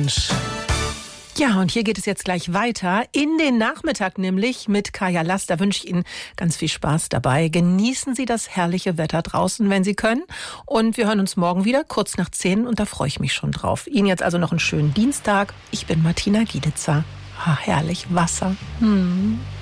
Mensch. Ja, und hier geht es jetzt gleich weiter in den Nachmittag, nämlich mit Kaya Lass. Da wünsche ich Ihnen ganz viel Spaß dabei. Genießen Sie das herrliche Wetter draußen, wenn Sie können. Und wir hören uns morgen wieder, kurz nach 10. Und da freue ich mich schon drauf. Ihnen jetzt also noch einen schönen Dienstag. Ich bin Martina Gieditzer. Ah, herrlich, Wasser.